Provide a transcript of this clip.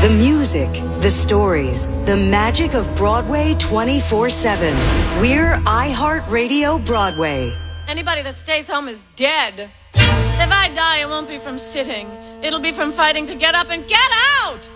The music, the stories, the magic of Broadway 24/7. We're iHeartRadio Broadway. Anybody that stays home is dead. If I die, it won't be from sitting. It'll be from fighting to get up and get out!